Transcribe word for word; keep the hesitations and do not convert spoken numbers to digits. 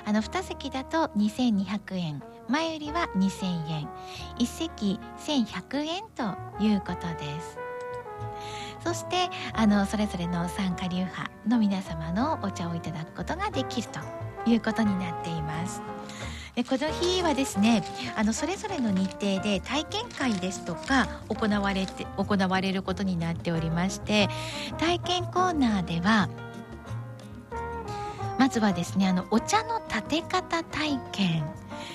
あのに席だとにせんにひゃくえん、前売りはにせんえん、いち席せんひゃくえんということです。そしてあのそれぞれの参加流派の皆様のお茶をいただくことができるということになっています。でこの日はですね、あのそれぞれの日程で体験会ですとか行われて行われることになっておりまして、体験コーナーではまずはですね、あのお茶の立て方体験、